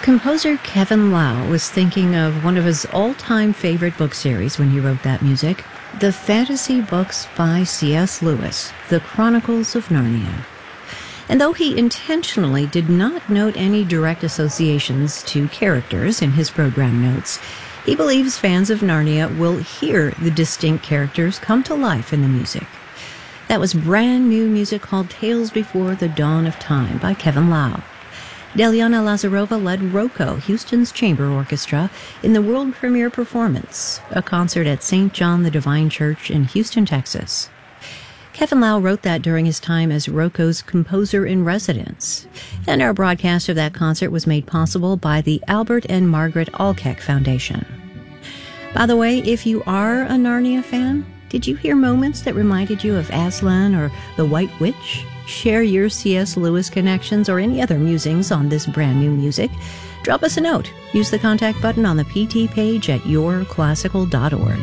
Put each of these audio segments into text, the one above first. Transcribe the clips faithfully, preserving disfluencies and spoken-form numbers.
Composer Kevin Lau was thinking of one of his all-time favorite book series when he wrote that music, the fantasy books by C S Lewis, The Chronicles of Narnia. And though he intentionally did not note any direct associations to characters in his program notes, he believes fans of Narnia will hear the distinct characters come to life in the music. That was brand new music called Tales Before the Dawn of Time by Kevin Lau. Deliana Lazarova led ROCO, Houston's chamber orchestra, in the world premiere performance, a concert at Saint John the Divine Church in Houston, Texas. Kevin Lau wrote that during his time as ROCO's composer-in-residence, and our broadcast of that concert was made possible by the Albert and Margaret Alkeck Foundation. By the way, if you are a Narnia fan, did you hear moments that reminded you of Aslan or the White Witch? Share your C S Lewis connections or any other musings on this brand new music. Drop us a note. Use the contact button on the P T page at your classical dot org.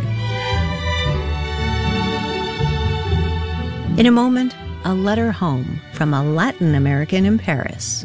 In a moment, a letter home from a Latin American in Paris.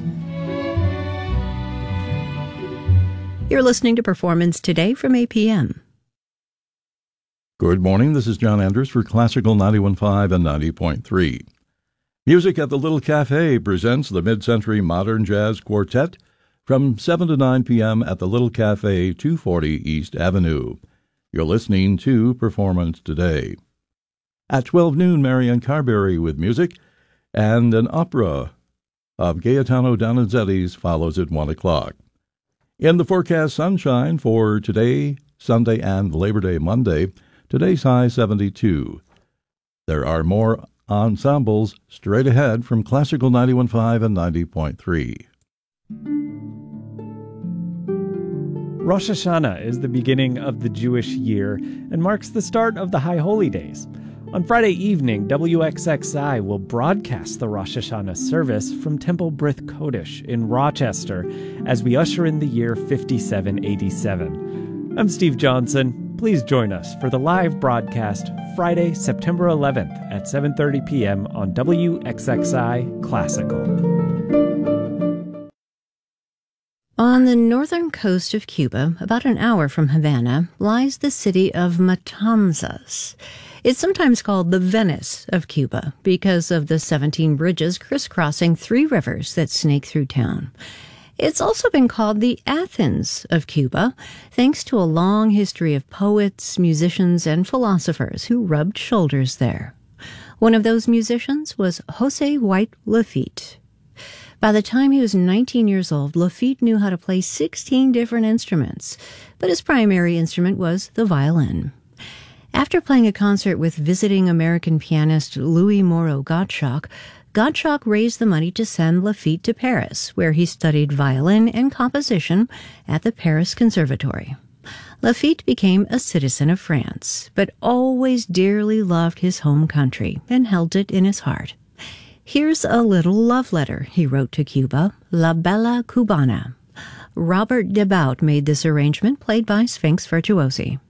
You're listening to Performance Today from A P M. Good morning, this is John Andrews for Classical ninety-one point five and ninety point three. Music at the Little Cafe presents the Mid-Century Modern Jazz Quartet from seven to nine p.m. at the Little Cafe, two forty East Avenue. You're listening to Performance Today. At twelve noon, Marianne Carberry with music, and an opera of Gaetano Donizetti's follows at one o'clock. In the forecast, sunshine for today, Sunday, and Labor Day Monday. Today's high seventy-two. There are more ensembles straight ahead from Classical ninety-one point five and ninety point three. Rosh Hashanah is the beginning of the Jewish year and marks the start of the High Holy Days. On Friday evening, W X X I will broadcast the Rosh Hashanah service from Temple Brith Kodesh in Rochester as we usher in the year fifty-seven eighty-seven. I'm Steve Johnson. Please join us for the live broadcast Friday, September eleventh at seven thirty p.m. on W X X I Classical. On the northern coast of Cuba, about an hour from Havana, lies the city of Matanzas. It's sometimes called the Venice of Cuba because of the seventeen bridges crisscrossing three rivers that snake through town. It's also been called the Athens of Cuba, thanks to a long history of poets, musicians, and philosophers who rubbed shoulders there. One of those musicians was Jose White Lafitte. By the time he was nineteen years old, Lafitte knew how to play sixteen different instruments, but his primary instrument was the violin. After playing a concert with visiting American pianist Louis Moreau Gottschalk, Gottschalk raised the money to send Lafitte to Paris, where he studied violin and composition at the Paris Conservatory. Lafitte became a citizen of France, but always dearly loved his home country and held it in his heart. Here's a little love letter he wrote to Cuba, La Bella Cubana. Robert Debaut made this arrangement, played by Sphinx Virtuosi.